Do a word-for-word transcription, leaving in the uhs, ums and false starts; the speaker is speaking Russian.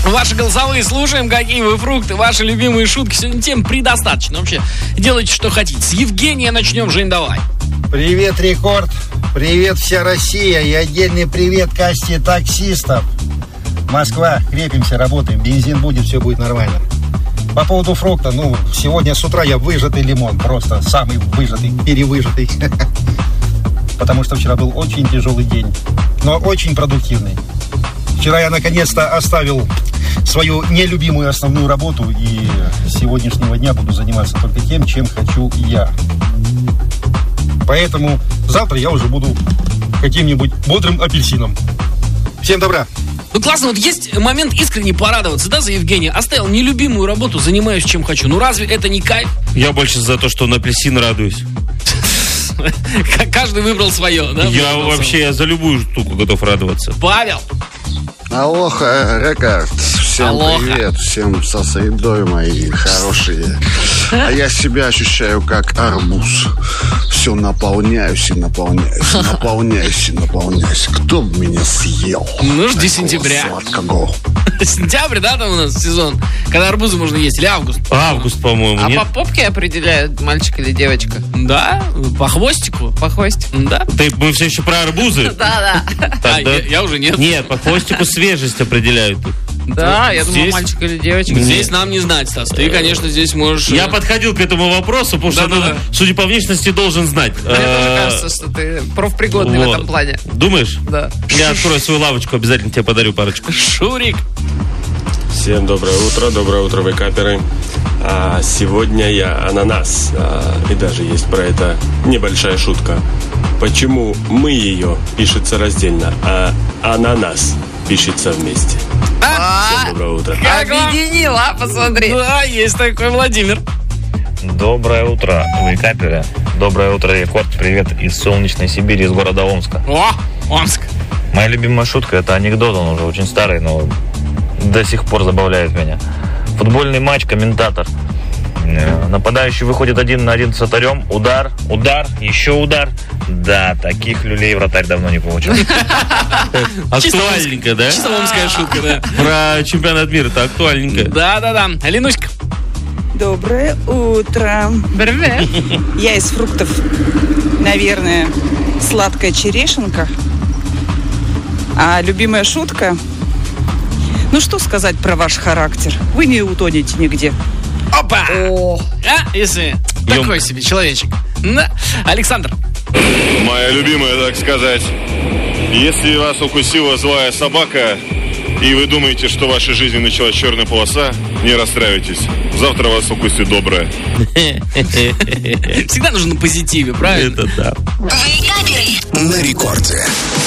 Ваши голосовые слушаем, какие вы фрукты, ваши любимые шутки. Сегодня тем предостаточно. Вообще, делайте, что хотите. С Евгения начнем, Жень, давай. Привет, Рекорд. Привет, вся Россия. И отдельный привет касте таксистов. Москва, крепимся, работаем. Бензин будет, все будет нормально. По поводу фрукта, ну, сегодня с утра я выжатый лимон. Просто самый выжатый, перевыжатый. Потому что вчера был очень тяжелый день, но очень продуктивный. Вчера я наконец-то оставил свою нелюбимую основную работу, и с сегодняшнего дня буду заниматься только тем, чем хочу я. Поэтому завтра я уже буду каким-нибудь бодрым апельсином. Всем добра! Ну классно, вот есть момент искренне порадоваться, да, за Евгения? Оставил нелюбимую работу, занимаюсь чем хочу. Ну разве это не кайф? Я больше за то, что на апельсин радуюсь. Каждый выбрал свое, да? Я вообще я за любую штуку готов радоваться. Павел! Алоха, Рекорд. Всем Алоха. Привет, всем со средой, мои хорошие. А я себя ощущаю как арбуз. Все наполняюсь и наполняюсь, наполняюсь и наполняюсь. Кто бы меня съел? Ну, жди Такого сентября. Сладкого. Сентябрь, да, там у нас сезон, когда арбузы можно есть, или август? Август, по-моему, А нет? по попке определяют, мальчик или девочка? Да, по хвостику. По хвостику? Да. Ты, мы все еще про арбузы? Да, да. А, Тогда- я, я уже нет. Нет, по хвостику свежесть определяют. Да, я думал, Здесь- мальчик или девочка. Здесь нам не знать, Стас. Ты, конечно, здесь можешь... Я э, подходил к этому вопросу, потому что, Да-да-да. ну, судя по внешности, должен знать. Мне тоже Э, кажется, что ты профпригодный в вот. этом плане. Думаешь? Да. Я открою свою лавочку, обязательно тебе подарю парочку. Шурик. Всем доброе утро, доброе утро, вейкаперы. А, сегодня я ананас. А, и даже есть про это небольшая шутка. Почему мы ее пишется раздельно, а ананас пишется вместе? Всем доброе утро. Как вам? Объединила, посмотри. Да, есть такой Владимир. Доброе утро, вейкаперы. Доброе утро, Рекорд. Привет из солнечной Сибири, из города Омска. О, Омск. Моя любимая шутка – это анекдот, он уже очень старый, но до сих пор забавляет меня. Футбольный матч, комментатор. Э, Нападающий выходит один на один с вратарем. Удар, удар, еще удар. Да, таких люлей вратарь давно не получал. Актуальненько, да? Чисто омская шутка, да. Про чемпионат мира, это актуальненько. Да-да-да. Ленуська. Доброе утро. Привет. Я из фруктов, наверное, сладкая черешенка. А любимая шутка? Ну что сказать про ваш характер? Вы не утонете нигде. Опа! О, А, если такой себе человечек. Да. Александр. Моя любимая, так сказать. Если вас укусила злая собака, и вы думаете, что в вашей жизни началась черная полоса, не расстраивайтесь. Завтра вас укусит добрая. Всегда нужно на позитиве, правильно? Это да. Вейкаперы. На рекорде.